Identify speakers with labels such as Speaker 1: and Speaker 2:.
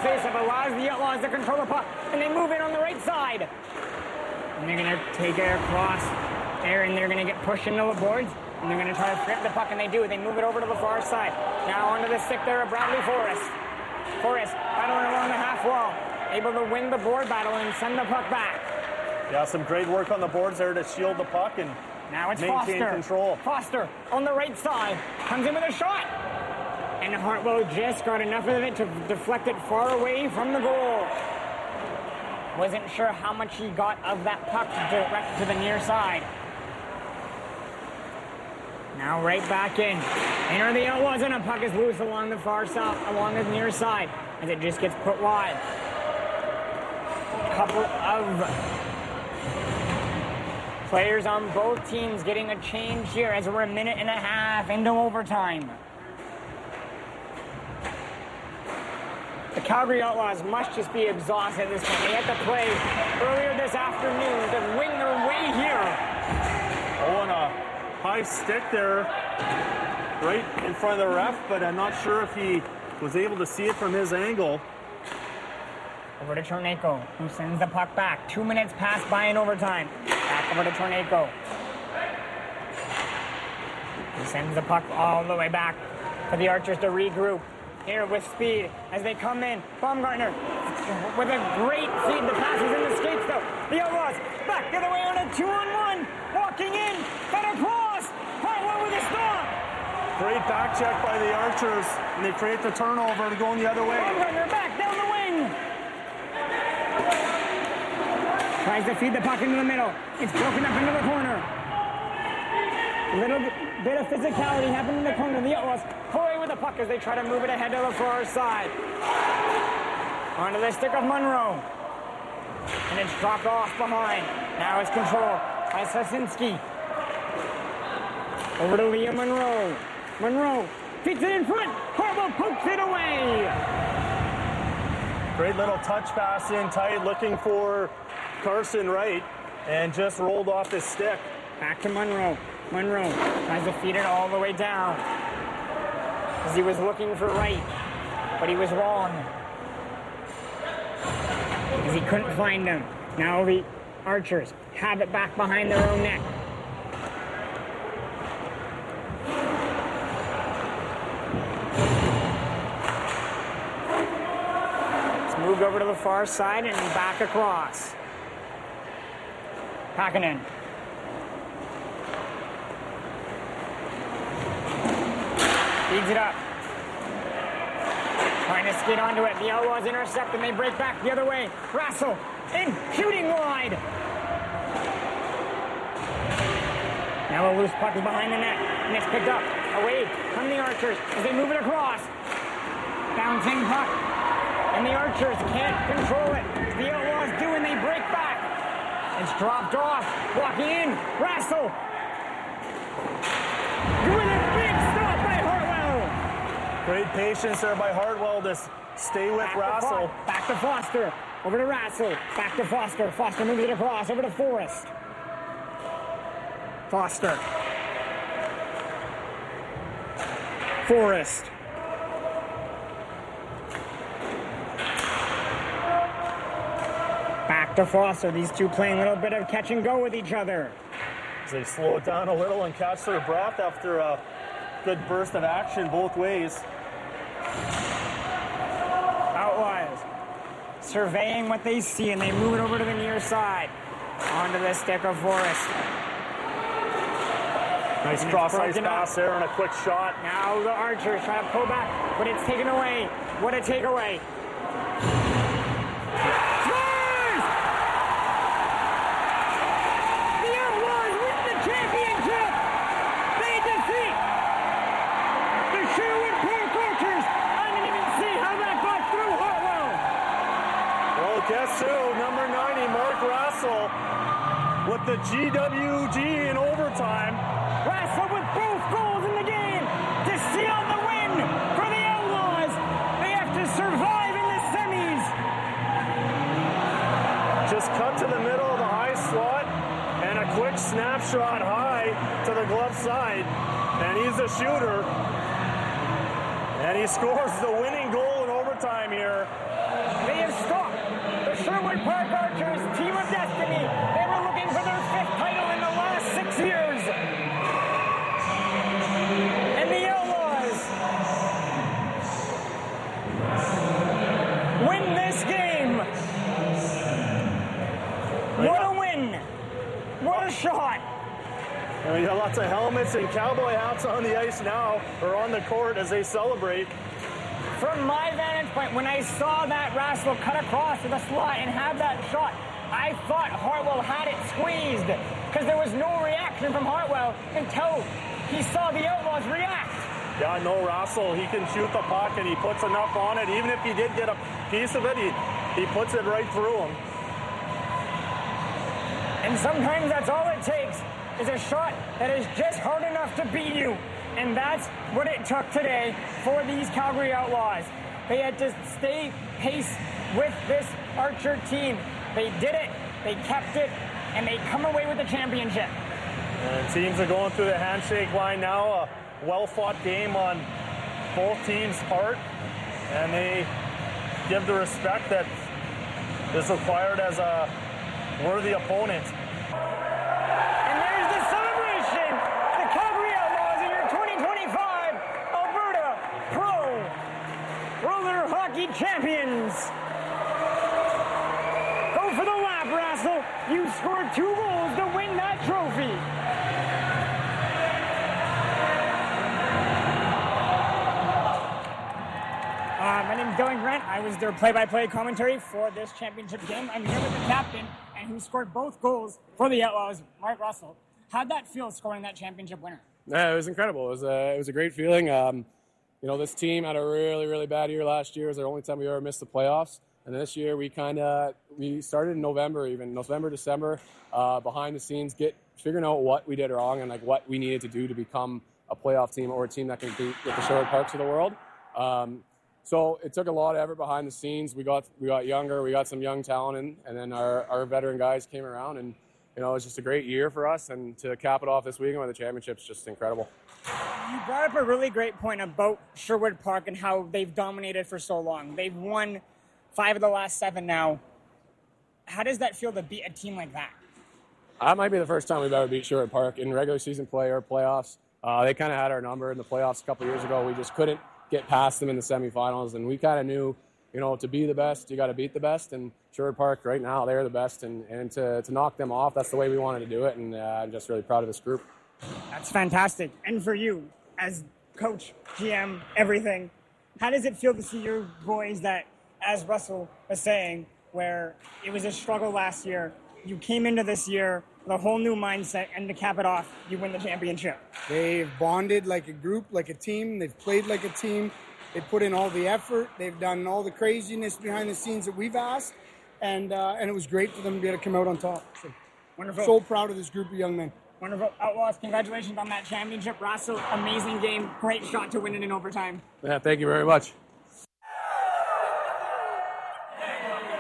Speaker 1: faceoff allows the Outlaws to control the puck, and they move in on the right side. And they're going to take it across there, and they're going to get pushed into the boards, and they're going to try to grab the puck, and they do. They move it over to the far side. Now onto the stick there of Bradley Forrest. Forrest battling along the half wall, able to win the board battle and send the puck back.
Speaker 2: Yeah, some great work on the boards there to shield the puck and
Speaker 1: now it's
Speaker 2: maintain
Speaker 1: Foster.
Speaker 2: control.
Speaker 1: Foster on the right side comes in with a shot. And Hartwell just got enough of it to deflect it far away from the goal. Wasn't sure how much he got of that puck direct to the near side. Now right back in. And are the Outlaws, and a puck is loose along the far side, along the near side, as it just gets put wide. A couple of players on both teams getting a change here as we're a minute and a half into overtime. The Calgary Outlaws must just be exhausted at this point. They had to play earlier this afternoon to win their way here.
Speaker 2: Oh, and a high stick there right in front of the ref, but I'm not sure if he was able to see it from his angle.
Speaker 1: Over to Chornenko, who sends the puck back. 2 minutes pass by in overtime. Back over to Chornenko. He sends the puck all the way back for the Archers to regroup. Here with speed as they come in. Baumgartner with a great feed. The pass is in the skates though. The Outlaws back the other way on a 2-on-1. Walking in. Cut across. Hartwell with a stop.
Speaker 2: Great back check by the Archers, and they create the turnover to go in the other way.
Speaker 1: Baumgartner back down the wing. Tries to feed the puck into the middle. It's broken up into the corner. A little bit of physicality happened in the corner. The Outlaws pull away with the puck as they try to move it ahead to the far side. Onto the stick of Monroe. And it's dropped off behind. Now it's controlled by Sasinski. Over to Liam Monroe. Monroe feeds it in front. Hartwell pokes it away.
Speaker 2: Great little touch pass in tight, looking for Carson Wright, and just rolled off his stick.
Speaker 1: Back to Monroe. Monroe tries to feed it all the way down. As he was looking for Wright, but he was wrong. As he couldn't find him. Now the Archers have it back behind their own net. It's moved over to the far side and back across. Packinen. Feeds it up. Trying to skid onto it. The Outlaws intercept and they break back the other way. Rassel in, shooting wide. Now a loose puck is behind the net. And it's picked up. Away from the Archers as they move it across. Bouncing puck. And the Archers can't control it. The Outlaws do and they break back. It's dropped off. Walking in. Rassel. With a big stop by Hartwell.
Speaker 2: Great patience there by Hartwell to stay with Rassel.
Speaker 1: Back to Foster. Over to Rassel. Back to Foster. Foster moves it across. Over to Forrest. Foster. Forrest. Back to Foster. These two playing a little bit of catch and go with each other.
Speaker 2: As they slow it down a little and catch their breath after a good burst of action both ways.
Speaker 1: Outlaws surveying what they see, and they move it over to the near side. Onto the stick of Forrest.
Speaker 2: Nice cross-ice pass there and a quick shot.
Speaker 1: Now the Archers try to pull back, but it's taken away. What a takeaway. Scores! The Outlaws win the championship! They defeat the Sherwood Park Archers! I didn't even see how that got through Hartwell!
Speaker 2: Well, guess who? Number 90, Mark Rassel, with the GWG in overtime.
Speaker 1: Rassel with both goals in the game to seal the win for the Outlaws. They have to survive in the semis.
Speaker 2: Just cut to the middle of the high slot and a quick snapshot high to the glove side. And he's a shooter. And he scores the winning goal in overtime. overtime here.
Speaker 1: They have stopped the Sherwood Park Archers, team of destiny. They were looking for their 5th title in the last 6 years. And the Outlaws win this game. What a win. What a shot.
Speaker 2: And we got lots of helmets and cowboy hats on the ice now, or on the court as they celebrate.
Speaker 1: From my vantage point, when I saw that Rassel cut across to the slot and have that shot, I thought Hartwell had it squeezed because there was no reaction from Hartwell until he saw the Outlaws react.
Speaker 2: Yeah, no, Rassel, he can shoot the puck and he puts enough on it. Even if he did get a piece of it, he puts it right through him.
Speaker 1: And sometimes that's all it takes, is a shot that is just hard enough to beat you. And that's what it took today for these Calgary Outlaws. They had to stay pace with this Archer team. They did it, they kept it, and they come away with the championship.
Speaker 2: And teams are going through the handshake line now. A well-fought game on both teams' part. And they give the respect that is required as a worthy opponent.
Speaker 1: And there's the celebration. The Calgary Outlaws are your 2025 Alberta Pro Roller Hockey Champions. Go for the lap, Rassel. You scored 2 goals to win that trophy. My name is Dylan Grant. I was their play-by-play commentary for this championship game. I'm here with the captain, and who scored both goals for the Outlaws, Mark Russell. How'd that feel, scoring that championship winner?
Speaker 3: Yeah, it was incredible. It was a great feeling. This team had a really, really bad year last year. It was the only time we ever missed the playoffs. And this year we started in November, December, behind the scenes, figuring out what we did wrong and what we needed to do to become a playoff team or a team that can compete with the Sherwood Parks of the world. So it took a lot of effort behind the scenes. We got younger, we got some young talent, and then our veteran guys came around, and it was just a great year for us. And to cap it off this weekend with the championship's just incredible.
Speaker 1: You brought up a really great point about Sherwood Park and how they've dominated for so long. They've won 5 of the last 7 now. How does that feel to beat a team like that?
Speaker 3: That might be the first time we've ever beat Sherwood Park in regular season play or playoffs. They kind of had our number in the playoffs a couple years ago. We just couldn't get past them in the semifinals, and we kind of knew, to be the best, you got to beat the best, and Sherwood Park right now, they're the best, and to knock them off, that's the way we wanted to do it, and I'm just really proud of this group.
Speaker 1: That's fantastic. And for you, as coach, GM, everything, how does it feel to see your boys that, as Russell was saying, where it was a struggle last year, you came into this year with a whole new mindset, and to cap it off, you win the championship?
Speaker 4: They've bonded like a group, like a team. They've played like a team. They put in all the effort. They've done all the craziness behind the scenes that we've asked, and it was great for them to be able to come out on top. So,
Speaker 1: wonderful.
Speaker 4: So proud of this group of young men.
Speaker 1: Wonderful. Outlaws, congratulations on that championship. Russell, amazing game. Great shot to win it in overtime.
Speaker 3: Yeah, thank you very much.